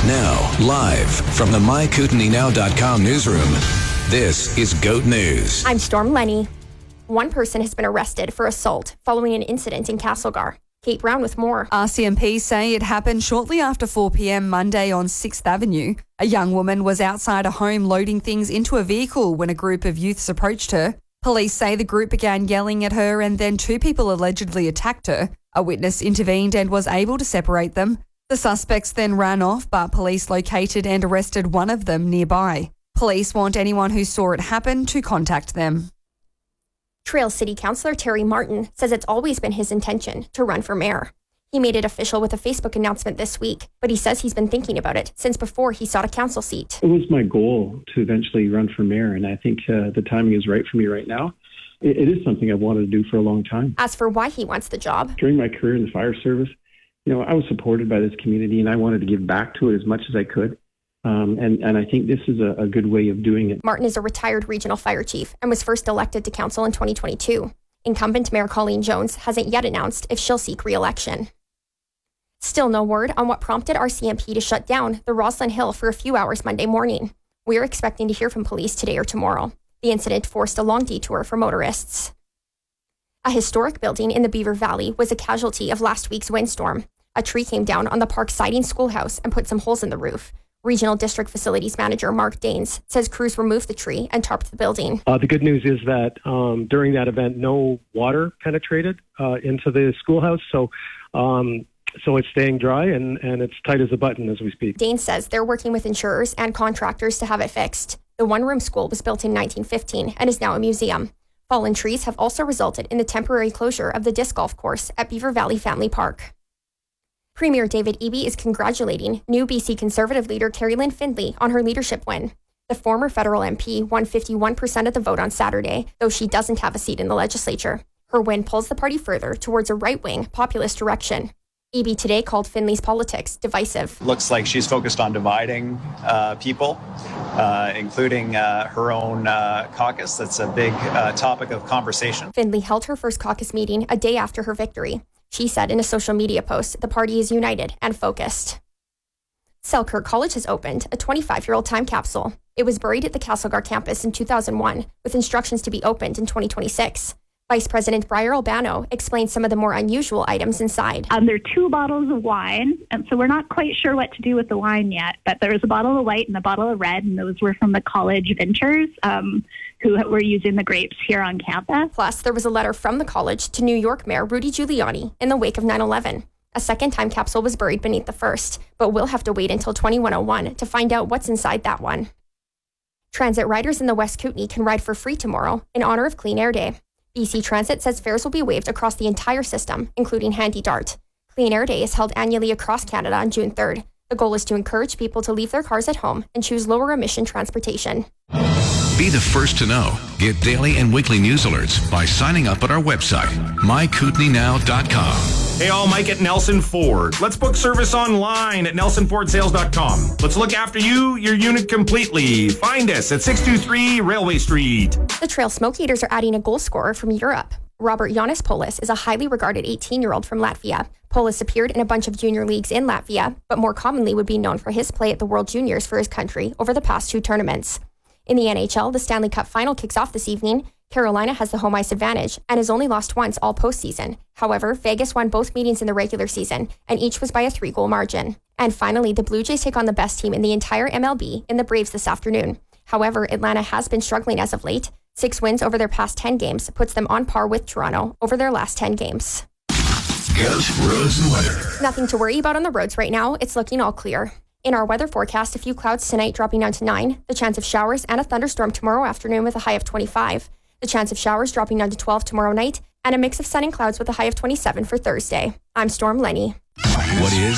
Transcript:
Now, live from the MyKootenaeNow.com newsroom, this is GOAT News. I'm Storm Lenny. One person has been arrested for assault following an incident in Castlegar. Kate Brown with more. RCMP say it happened shortly after 4 p.m. Monday on 6th Avenue. A young woman was outside a home loading things into a vehicle when a group of youths approached her. Police say the group began yelling at her and then two people allegedly attacked her. A witness intervened and was able to separate them. The suspects then ran off, but police located and arrested one of them nearby. Police want anyone who saw it happen to contact them. Trail City Councillor Terry Martin says it's always been his intention to run for mayor. He made it official with a Facebook announcement this week, but he says he's been thinking about it since before he sought a council seat. It was my goal to eventually run for mayor, and I think the timing is right for me right now. It is something I've wanted to do for a long time. As for why he wants the job, during my career in the fire service, I was supported by this community, and I wanted to give back to it as much as I could. And I think this is a good way of doing it. Martin is a retired regional fire chief and was first elected to council in 2022. Incumbent Mayor Colleen Jones hasn't yet announced if she'll seek re-election. Still no word on what prompted RCMP to shut down the Roslyn Hill for a few hours Monday morning. We're expecting to hear from police today or tomorrow. The incident forced a long detour for motorists. A historic building in the Beaver Valley was a casualty of last week's windstorm. A tree came down on the Park Siding schoolhouse and put some holes in the roof. Regional District Facilities Manager Mark Daines says crews removed the tree and tarped the building. The good news is that during that event, no water penetrated into the schoolhouse, so it's staying dry and it's tight as a button as we speak. Daines says they're working with insurers and contractors to have it fixed. The one-room school was built in 1915 and is now a museum. Fallen trees have also resulted in the temporary closure of the disc golf course at Beaver Valley Family Park. Premier David Eby is congratulating new BC Conservative leader Carrie Lynn Findlay on her leadership win. The former federal MP won 51% of the vote on Saturday, though she doesn't have a seat in the legislature. Her win pulls the party further towards a right-wing populist direction. Eby today called Findlay's politics divisive. Looks like she's focused on dividing people, including her own caucus. That's a big topic of conversation. Findlay held her first caucus meeting a day after her victory. She said in a social media post, the party is united and focused. Selkirk College has opened a 25-year-old time capsule. It was buried at the Castlegar campus in 2001, with instructions to be opened in 2026. Vice President Briar Albano explained some of the more unusual items inside. There are 2 bottles of wine, and so we're not quite sure what to do with the wine yet, but there was a bottle of white and a bottle of red, and those were from the college vintners who were using the grapes here on campus. Plus, there was a letter from the college to New York Mayor Rudy Giuliani in the wake of 9/11. A second time capsule was buried beneath the first, but we'll have to wait until 2101 to find out what's inside that one. Transit riders in the West Kootenay can ride for free tomorrow in honor of Clean Air Day. BC Transit says fares will be waived across the entire system, including Handy Dart. Clean Air Day is held annually across Canada on June 3rd. The goal is to encourage people to leave their cars at home and choose lower emission transportation. Be the first to know. Get daily and weekly news alerts by signing up at our website, MyKootenaeNow.com. Hey all, Mike at Nelson Ford. Let's book service online at NelsonFordSales.com. Let's look after you, your unit completely. Find us at 623 Railway Street. The Trail Smoke Eaters are adding a goal scorer from Europe. Robert Jonas Polis is a highly regarded 18-year-old from Latvia. Polis appeared in a bunch of junior leagues in Latvia, but more commonly would be known for his play at the World Juniors for his country over the past 2 tournaments. In the NHL, the Stanley Cup Final kicks off this evening. Carolina has the home ice advantage and has only lost once all postseason. However, Vegas won both meetings in the regular season, and each was by a 3-goal margin. And finally, the Blue Jays take on the best team in the entire MLB in the Braves this afternoon. However, Atlanta has been struggling as of late. 6 wins over their past 10 games puts them on par with Toronto over their last 10 games. GOAT roads and weather. Nothing to worry about on the roads right now. It's looking all clear. In our weather forecast, a few clouds tonight dropping down to 9, the chance of showers and a thunderstorm tomorrow afternoon with a high of 25, the chance of showers dropping down to 12 tomorrow night, and a mix of sun and clouds with a high of 27 for Thursday. I'm Storm Lenny. What is